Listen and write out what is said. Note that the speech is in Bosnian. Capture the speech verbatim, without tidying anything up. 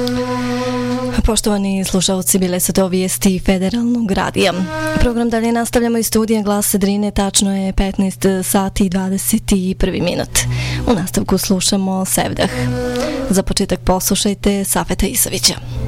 Poštovani slušalci, bile su to vijesti Federalnog radija. Program dalje nastavljamo iz studija Glasa Drine, tačno je petnaest sati i dvadeset jedan minut. U nastavku slušamo Sevdah. Za početak poslušajte Safeta Isavića.